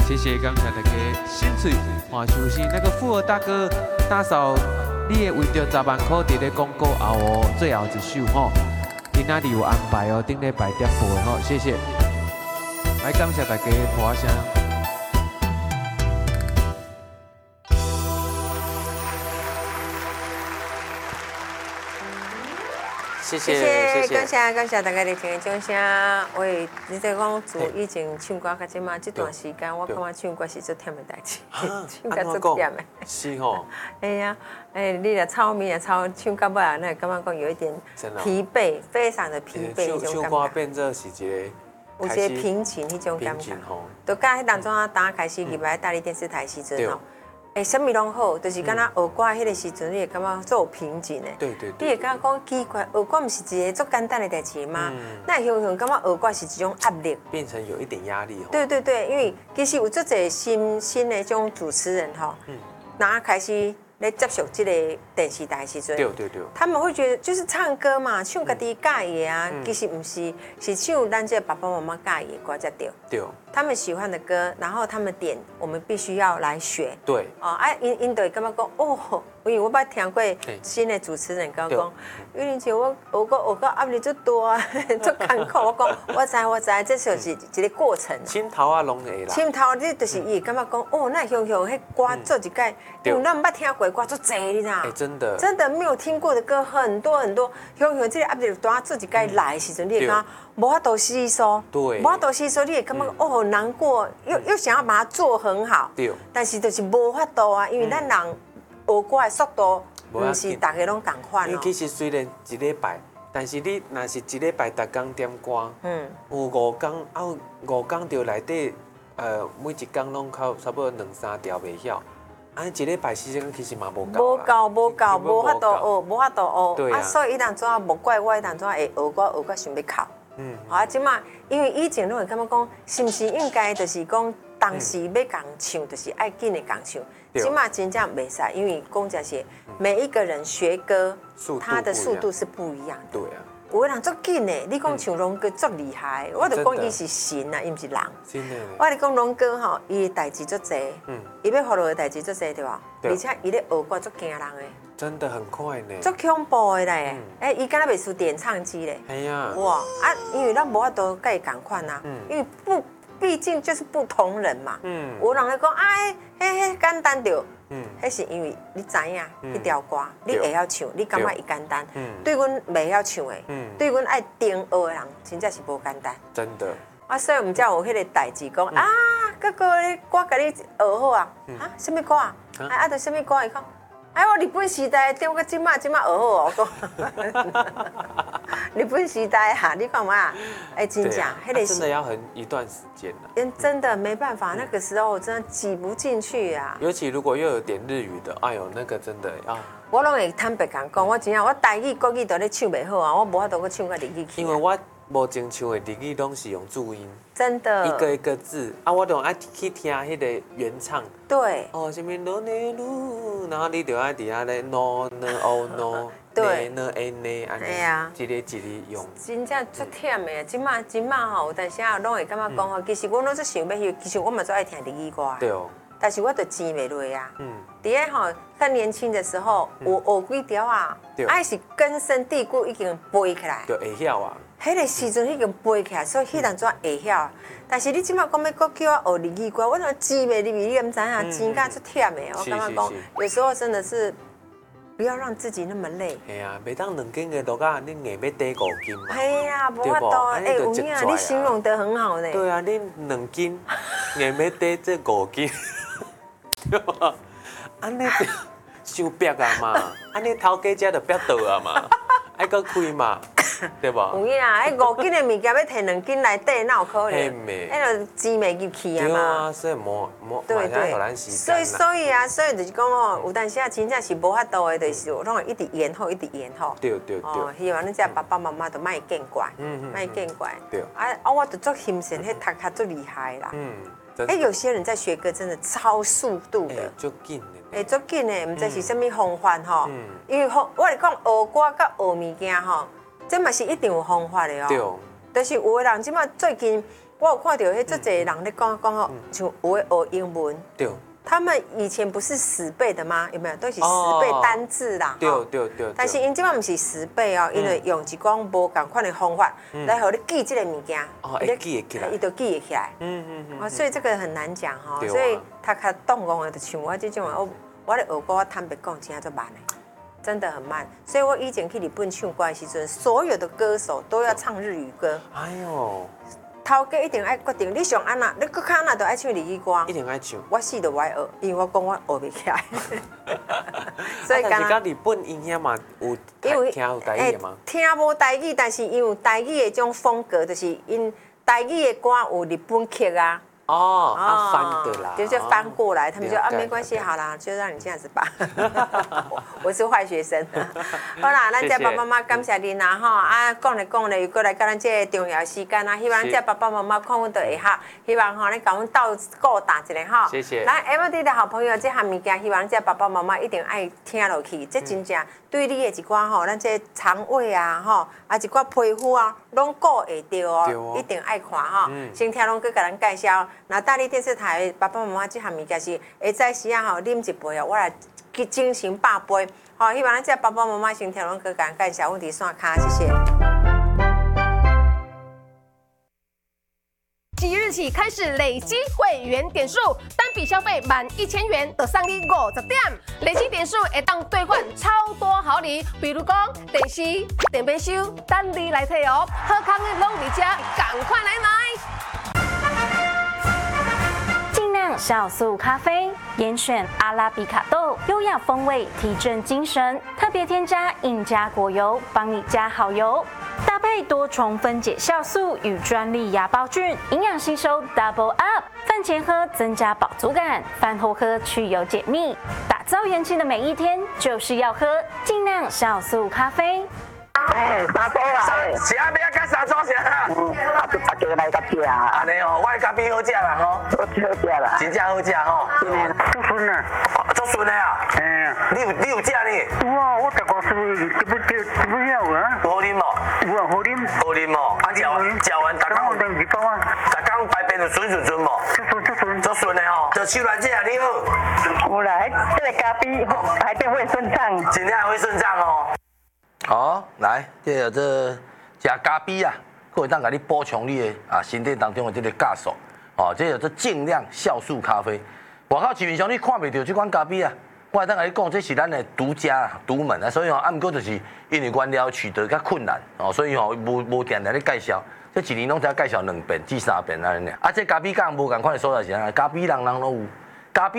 谢谢刚才那个新翠换休息那个富尔大哥大嫂，你会为着10万块伫咧广告后哦，最后一首吼，今仔日有安排哦，顶礼拜点播的吼，谢谢。来感谢大家拖声。 谢谢，感谢大家的听的掌声。喂，你在讲自以前唱歌，甲即马这段时间，我感觉唱歌是最忝的代志，唱歌最忝的。 是吼。 哎呀，你若操咪啊操，唱到尾啊，那感觉讲有一点疲惫，非常的疲惫那种感觉。 唱歌变做是一个。 有一个平静迄种感觉，就甲迄当中啊，打开始入来大理电视台时阵吼。什么拢好，就是敢若学歌迄个时阵，你会感觉做平静的。 对。 你会感觉讲奇怪，学歌毋是一个足简单的代志吗？那常常感觉学歌是一种压力， 变成有一点压力。 对，因为其实有足侪新的种主持人吼，哪开始咧接触这个电视台时阵， 对， 他们会觉得就是唱歌嘛，唱家己介意啊，其实毋是，是唱咱这爸爸妈妈介意的歌才对。 对。 他们喜欢的歌，然后他们点，我们必须要来学。 对。 因就会感觉讲哦，因为我捌听过新的主持人讲，玉玲姐，我学到压力足大，足艰苦。我讲我知，这就是一个过程。 心头啊，拢会啦。 心头你就是伊感觉讲哦，那雄迄歌做一改，因为咱毋捌听过歌足侪你知道？真的没有听过的歌很多，雄这个压力大，做一改来的时阵，你会感觉无法度吸收，无法度吸收，你会感觉哦难过，又想要把它做很好，但是就是无法度啊，因为咱人学歌的速度，唔是大家拢共款哦。 因为其实虽然一礼拜，但是你若是一礼拜逐工点歌，有5工5工就内底每一工拢靠差不多2-3条袂晓，一礼拜时间其实嘛无够。 无法度学，无法度学。 对啊。 所以伊当怎啊无怪我，伊当怎会学歌想要哭。即马因为以前拢会感觉讲，是毋是应该就是讲，当时要共唱，就是爱紧的共唱。即马真正袂使，因为讲真是每一个人学歌，他的速度是不一样的。 对啊。 有的人足紧的，你讲唱龙哥足厉害，我就讲伊是神啊，伊毋是人。 真的。 我咧讲龙哥吼，伊的代志足侪，伊要学落的代志足侪对吧？而且伊咧学歌足惊人的。 真的很快呢。 足恐怖的嘞！伊敢若袂输点唱机嘞。 哎呀。 哇因为咱无法度甲伊共款啊，因为毕竟就是不同人嘛。有人咧讲迄简单着，迄是因为你知影迄条歌，你会晓唱，你感觉伊简单。对阮袂晓唱的，对阮爱定学的人，真正是无简单。 真的。 所以毋才有迄个代志讲哥哥，我甲你学好啊。什么歌啊？着什么歌？伊讲。我日本时代点到即马学好哦，我讲日本时代哈，你看嘛，真正迄个真的要一段时间了。 真的没办法，那个时候真的挤不进去啊。 尤其如果又有点日语的，哎呦，那个真的啊。 我拢会坦白讲，我真正我台语、国语都咧唱袂好啊，我无法度去唱个日语去。 因为我无正唱的日语拢是用注音。真的。 一个字我都爱去听迄个原唱。 对。 什么罗内鲁，然后你就爱伫遐咧 no no oh no。 对。 呢安尼。 啊。 一个用。 真正足忝的，即马吼，有当时啊，拢会感觉讲吼，其实我拢是想要其实我嘛最爱听日语歌。 对。 但是我就记袂落啊。伫咧吼，较年轻的时候，有学几条啊，是根深蒂固已经背起来。 就会晓啊。 迄个时阵已经背起来，所以迄当阵会晓。但是你即马讲要搁叫我学日语歌，我怎记袂入去？你毋知影，真甲足忝的。我感觉讲，有时候真的是不要让自己那么累。 系啊，袂当2斤的落啊，你硬要底5斤嘛。 系啊，无法度。有影啊，你形容得很好呢。 对啊，你2斤硬要底这5斤，对吧？安尼就伤逼啊嘛，安尼头家才就逼倒啊嘛，爱搁开嘛。对吧？ 有影啊，迄5斤的物件要摕2斤来底，哪有可能？迄就钱袂入去啊嘛。 对啊，所以莫马上互咱时间。 所以就是讲哦，有当时啊，真正是无法度的，就是拢会一直延后，一直延后。 对。 希望恁这爸爸妈妈都莫见怪，莫见怪。 对。 我就足欣赏，迄读较足厉害啦。有些人在学歌真的超速度的。 足紧的。足紧的，毋知是啥物方法吼。因为我是讲学歌甲学物件吼。这嘛是一定有方法的哦。对。就是有的人即马最近我有看到迄足侪人咧讲吼，像有诶学英文。 对。 他们以前不是10倍的吗？有没有？都是10倍单字啦。 对。 但是因即摆不是10倍哦，因为用一种无共款的方法来互你记这个物件。 会记得起来。 伊就记得起来。所以这个很难讲哈。所以他较动工的，就像我这种，我咧学歌，我坦白讲，真做慢的，真的很慢。所以我以前去日本唱歌的时阵，所有的歌手都要唱日语歌。哎呦。头家一定爱决定，你上安那，你搁看那都爱唱日语歌。一定爱唱。我死都爱学，因为我讲我学不起来。 所以但是甲日本因遐嘛有听有台语吗？ 听无台语，但是因为台语的种风格，就是因台语的歌有日本曲啊。 翻的啦， 就翻过来，他们就没关系，好啦，就让你这样子吧。我是坏学生。好啦，咱这爸爸妈妈感谢您啦哈，讲咧又过来跟咱这重要时间啊，希望这爸爸妈妈看阮都会好，希望哈你甲阮斗顾大一下哈。 谢谢。 咱 MD 的好朋友，这项物件希望这爸爸妈妈一定爱听落去，这真正对你的一寡吼，咱这肠胃啊吼，一寡皮肤啊，拢顾会到哦，一定爱看哈。先听拢去甲咱介绍。那大力电视台爸爸妈妈这项物件是会在时啊吼啉一杯哦，我来精神百杯。好，希望咱这爸爸妈妈先听拢去甲咱介绍，阮伫线卡，谢谢。 即日起开始累积会员点数，单笔消费满1000元就送你50点，累积点数会当兑换超多好礼，比如讲电视、电杯收，等你来摕哦。好康的拢伫遮，赶快来买！ 尽量酵素咖啡，严选阿拉比卡豆，优雅风味提振精神，特别添加印加果油，帮你加好油。搭配多重分解酵素与专利芽孢菌，营养吸收 double up。饭前喝增加饱足感，饭后喝去油解腻。打造元气的每一天，就是要喝尽量酵素咖啡。 三组啦，是阿要甲三组啥？就大家来甲食。安尼哦，我的咖啡好食啦吼，好食啦，真正好食吼。足顺啊，足顺的啊。你有食呢？有啊，我大概是这不要啊。好啉无？有啊，好啉。好啉哦，食完大家有一包啊。大家排便就顺无？足顺的吼，就手来这啊，你好。有啦，这个咖啡排便会顺畅。真正会顺畅哦。好，来，这食咖啡啊，可会当甲你补充你的身体当中的这个酵素。这尽量酵素咖啡。外口市面上你看袂到这款咖啡啊，我会当甲你讲，这是咱的独家独门啊。所以啊，毋过就是因为原料取得较困难所以无定定咧介绍。这一年拢只介绍2遍至3遍安尼。这咖啡讲无共款的所在是啥？咖啡人拢有。